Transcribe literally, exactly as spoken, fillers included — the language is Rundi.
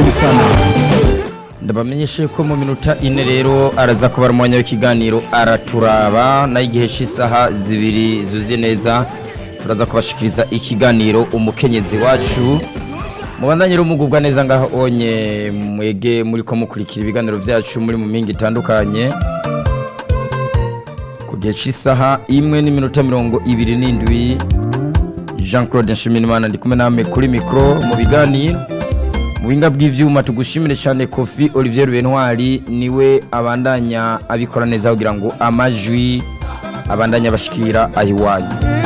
asante sana. Ndabamenyeshe ko mu minota ine rero araza kubara umwanya w'ikiganiro araturaba na igihe cy'isaha zibiri zuzuye neza turaza kubashikiriza ikiganiro umukenyezi wacu mubandanye rumugubwa neza ngaho onye mwege muri ko mukurikira ibiganiro byacu muri mu mingi itandukanye ku gihe cy'isaha imwe n'iminota mirongo ibiri n'indwi Jean Claude Nshimiyimana ndi kumwe namwe kuri micro mu biganiro Mwinga bw'ivyuma tugushimire cyane Kofi Olivier Bentwari niwe abandanya abikora neza kugira ngo amajwi abandanya bashikira ahiwanyu.